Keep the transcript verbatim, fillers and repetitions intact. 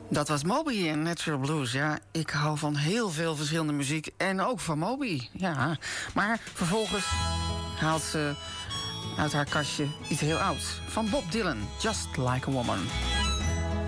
Dat was Moby en Natural Blues. Ja, ik hou van heel veel verschillende muziek. En ook van Moby, ja. Maar vervolgens haalt ze uit haar kastje iets heel ouds. Van Bob Dylan, Just Like a Woman.